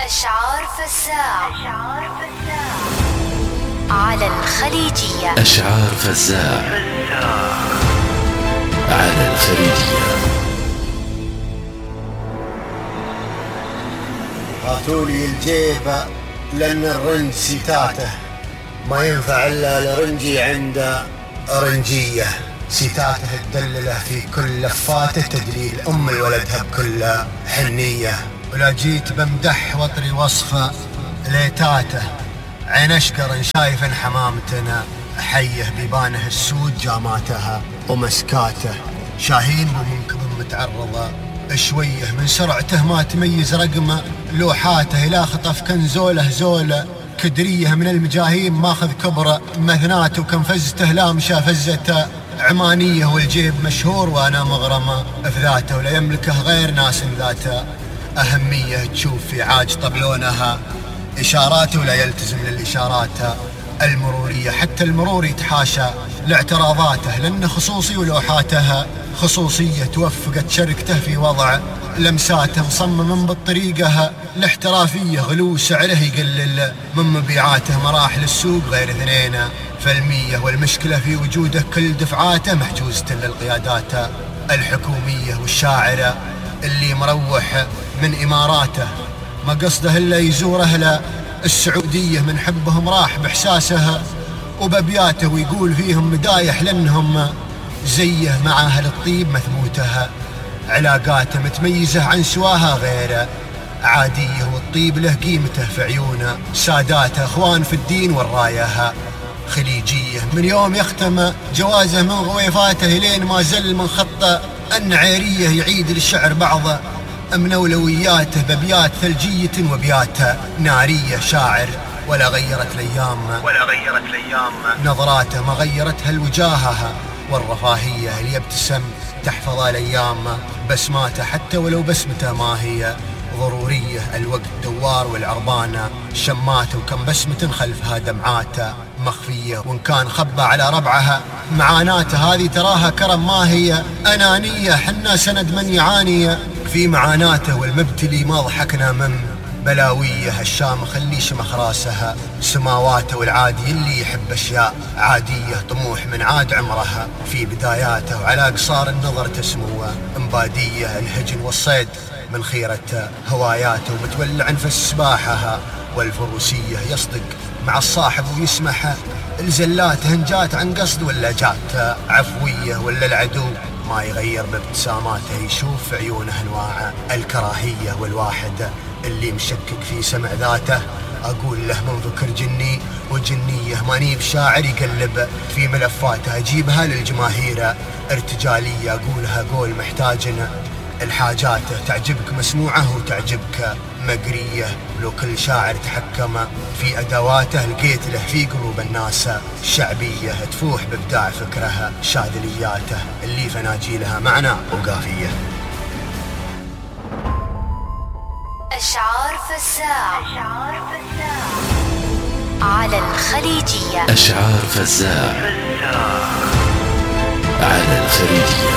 أشعار فزاع على الخليجية. أشعار فزاع على الخليجية. هاتولي الجيبة لأن الرنج ستاته ما ينفع إلا الرنجي عند رنجية. ستاته تدلله في كل لفاته تدليل أم ولدها بكل حنية. ولا جيت بمدح وطري وصفه ليتاته عين أشقر شايف حمامتنا حيه بيبانه السود جاماتها ومسكاته. شاهين ومنكب متعرضه شويه من سرعته ما تميز رقمه لوحاته إلى خطف كنزوله زوله كدريه من المجاهيم ماخذ كبره مثناته وكنفزته لامشه فزته عمانيه. والجيب مشهور وانا مغرمه في ذاته ولا يملكه غير ناس ذاته أهمية. تشوف في عاج طبلونها إشاراته ولا يلتزم للإشارات المرورية. حتى المرور يتحاشى لاعتراضاته لأن خصوصي ولوحاتها خصوصية. توفقت شركته في وضع لمساته مصمم بالطريقة الاحترافية. غلو سعره يقلل من مبيعاته مراحل السوق غير 2%. والمشكلة في وجوده كل دفعاته محجوزة للقيادات الحكومية. والشاعر اللي مروح من إماراته ما قصده إلا يزور أهل السعودية من حبهم راح بإحساسه وببياته. ويقول فيهم مدايح لأنهم زيه مع أهل الطيب مثبوته. علاقاته متميزة عن سواها غير عادية. والطيب له قيمته في عيونه ساداته أخوان في الدين والراية خليجية. من يوم يختم جوازه من غويفاته لين ما زل من خطه النعيرية. يعيد للشعر بعض من أولوياته ببيات ثلجية وبيات نارية. شاعر ولا غيرت الأيام نظراته ما غيرتها الوجاهة والرفاهية. اللي يبتسم تحفظ الأيام بسماته حتى ولو بسمته ما هي ضرورية. الوقت دوار والعربانة شماته وكم بسمة خلفها دمعاته مخفية. وإن كان خبى على ربعها معاناته هذه تراها كرم ما هي أنانية. حنا سند من يعاني في معاناته والمبتلي ما ضحكنا من بلاويه. الشام خليش مخراسها سماواته والعادي اللي يحب أشياء عادية. طموح من عاد عمرها في بداياته وعلى قصار النظر تسمو مبادية. الهجن والصيد من خيرة هواياته ومتولع في السباحة والفروسية. يصدق مع الصاحب ويسمح الزلات هنجات عن قصد ولا جات عفوية. ولا العدو ما يغير بابتساماته يشوف في عيونه انواع الكراهية. والواحد اللي مشكك في سمع ذاته اقول له من ذكر جني وجنية. ماني بشاعر يقلب في ملفاته اجيبها للجماهير ارتجالية. اقولها قول محتاجنا الحاجات تعجبك مسموعه وتعجبك مقرية. لو كل شاعر تحكم في أدواته لقيت له في قلوب الناس شعبية تفوح بإبداع فكرها شاذلياته اللي فناجيلها معنى وقافية. أشعار فزاع على الخليجية. أشعار فزاع على الخليجية.